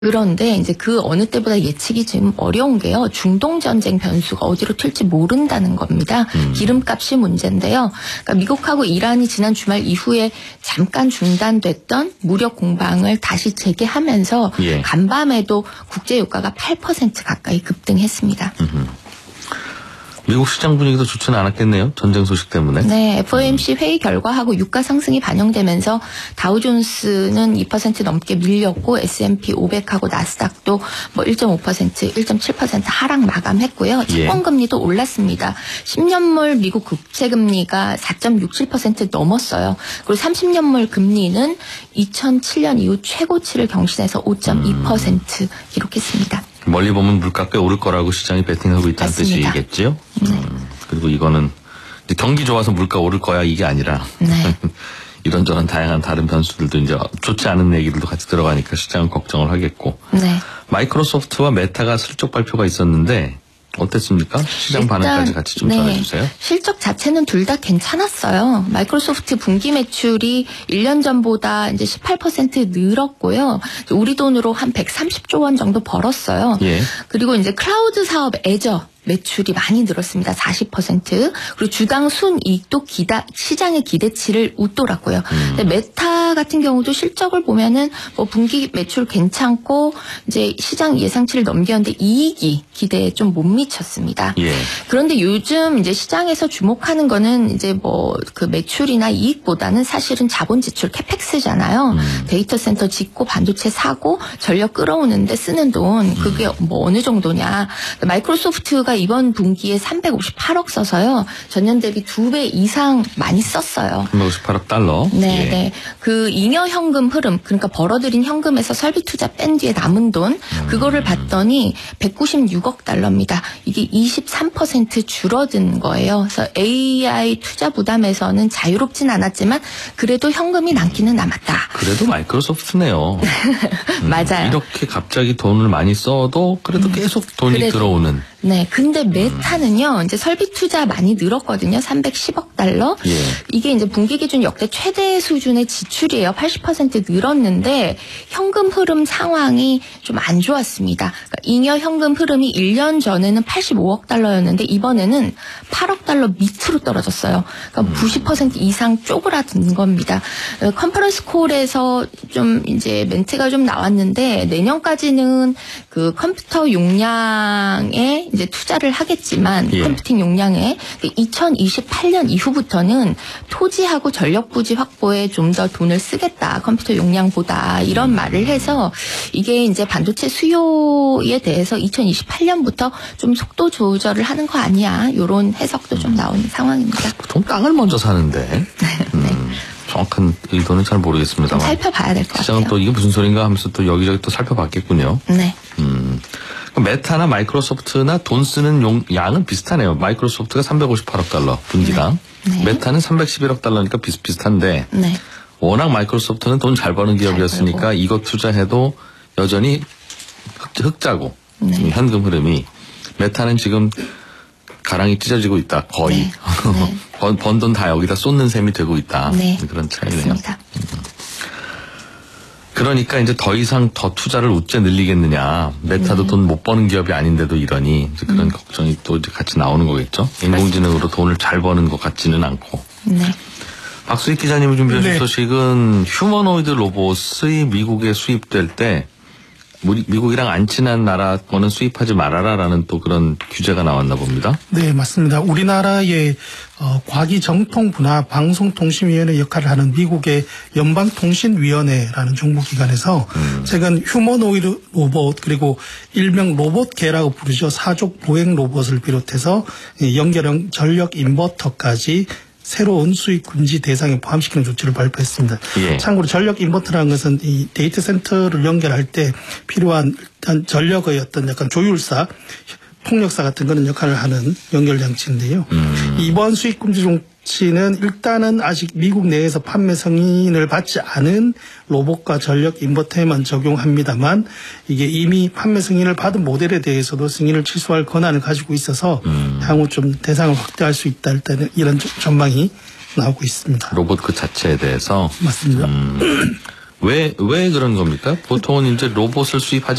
그런데 이제 그 어느 때보다 예측이 지금 어려운 게요. 중동 전쟁 변수가 어디로 튈지 모른다는 겁니다. 기름값이 문제인데요. 그러니까 미국하고 이란이 지난 주말 이후에 잠깐 중단됐던 무력 공방을 다시 재개하면서 예. 간밤에도 국제 유가가 8% 가까이 급등했습니다. 미국 시장 분위기도 좋지는 않았겠네요. 전쟁 소식 때문에. 네, FOMC 회의 결과하고 유가 상승이 반영되면서 다우존스는 2% 넘게 밀렸고 S&P 500하고 나스닥도 뭐 1.5%, 1.7% 하락 마감했고요. 채권금리도 올랐습니다. 10년물 미국 국채금리가 4.67% 넘었어요. 그리고 30년물 금리는 2007년 이후 최고치를 경신해서 5.2% 기록했습니다. 멀리 보면 물가 꽤 오를 거라고 시장이 베팅하고 있다는 맞습니다. 뜻이겠지요? 네. 그리고 이거는 경기 좋아서 물가 오를 거야 이게 아니라 네. 이런저런 다양한 다른 변수들도 이제 좋지 않은 얘기들도 같이 들어가니까 시장은 걱정을 하겠고. 네. 마이크로소프트와 메타가 실적 발표가 있었는데 어땠습니까? 시장 반응까지 같이 좀 전해주세요. 실적 자체는 둘 다 괜찮았어요. 마이크로소프트 분기 매출이 1년 전보다 이제 18% 늘었고요. 우리 돈으로 한 130조 원 정도 벌었어요. 예. 그리고 이제 클라우드 사업 애저 매출이 많이 늘었습니다. 40%. 그리고 주당 순이익도 시장의 기대치를 웃돌았고요. 근데 메타 같은 경우도 실적을 보면은 뭐 분기 매출 괜찮고 이제 시장 예상치를 넘겼는데 이익이 기대에 좀 못 미쳤습니다. 예. 그런데 요즘 이제 시장에서 주목하는 거는 이제 뭐 그 매출이나 이익보다는 사실은 자본 지출 캐펙스잖아요. 데이터 센터 짓고 반도체 사고 전력 끌어오는데 쓰는 돈 그게 뭐 어느 정도냐. 마이크로소프트가 이번 분기에 358억 써서요. 전년 대비 2배 이상 많이 썼어요. 358억 달러. 네, 예. 네. 그 잉여 현금 흐름, 그러니까 벌어들인 현금에서 설비 투자 뺀 뒤에 남은 돈, 그거를 봤더니 196억 달러입니다. 이게 23% 줄어든 거예요. 그래서 AI 투자 부담에서는 자유롭진 않았지만 그래도 현금이 남기는 남았다. 그래도 마이크로소프트네요. 맞아요. 이렇게 갑자기 돈을 많이 써도 그래도 계속 돈이 그래도. 들어오는. 네, 근데 메타는요, 이제 설비 투자 많이 늘었거든요. 310억 달러. 예. 이게 이제 분기 기준 역대 최대 수준의 지출이에요. 80% 늘었는데 현금 흐름 상황이 좀 안 좋았습니다. 그러니까 잉여 현금 흐름이 1년 전에는 85억 달러였는데 이번에는 8억 달러 밑으로 떨어졌어요. 그러니까 90% 이상 쪼그라든 겁니다. 컨퍼런스 콜에서 좀 이제 멘트가 좀 나왔는데 내년까지는 그 컴퓨터 용량에 이제 투자를 하겠지만 예. 컴퓨팅 용량에 2028년 이후부터는 토지하고 전력 부지 확보에 좀 더 돈을 쓰겠다. 컴퓨터 용량보다 이런 말을 해서 이게 이제 반도체 수요에 대해서 2028년부터 좀 속도 조절을 하는 거 아니야. 이런 해석도 좀 나오는 상황입니다. 보통 땅을 먼저 사는데 정확한 의도는 잘 모르겠습니다만 좀 살펴봐야 될 것 같아요. 시장은 또 이게 무슨 소린가 하면서 또 여기저기 또 살펴봤겠군요. 네. 메타나 마이크로소프트나 돈 쓰는 양은 비슷하네요. 마이크로소프트가 358억 달러 분기당. 네. 메타는 311억 달러니까 비슷비슷한데 네. 워낙 마이크로소프트는 돈 잘 버는 기업이었으니까 이거 투자해도 여전히 흑자고 네. 현금 흐름이. 메타는 지금 가랑이 찢어지고 있다. 거의. 네. 네. 번 돈 다 여기다 쏟는 셈이 되고 있다. 네. 그런 차이네요. 그렇습니다. 그러니까 이제 더 이상 더 투자를 어째 늘리겠느냐. 메타도 돈 못 버는 기업이 아닌데도 이러니 이제 그런 걱정이 또 이제 같이 나오는 거겠죠. 인공지능으로 돈을 잘 버는 것 같지는 않고. 네. 박수익 기자님이 준비하신 네. 소식은 휴머노이드 로봇이 미국에 수입될 때 미국이랑 안 친한 나라 거는 수입하지 말아라라는 또 그런 규제가 나왔나 봅니다. 네, 맞습니다. 우리나라의 과기정통분화방송통신위원회 역할을 하는 미국의 연방통신위원회라는 정부기관에서 최근 휴머노이드 로봇 그리고 일명 로봇계라고 부르죠. 사족 보행 로봇을 비롯해서 연결형 전력 인버터까지 새로운 수입 금지 대상에 포함시키는 조치를 발표했습니다. 예. 참고로 전력 인버터라는 것은 이 데이터 센터를 연결할 때 필요한 일단 전력의 어떤 약간 조율사, 통역사 같은 그런 역할을 하는 연결 장치인데요. 이번 수입 금지 조치는 일단은 아직 미국 내에서 판매 승인을 받지 않은 로봇과 전력 인버터에만 적용합니다만 이게 이미 판매 승인을 받은 모델에 대해서도 승인을 취소할 권한을 가지고 있어서 향후 좀 대상을 확대할 수 있다. 일단은 이런 전망이 나오고 있습니다. 로봇 그 자체에 대해서. 맞습니다. 왜 그런 겁니까? 보통은 이제 로봇을 수입하지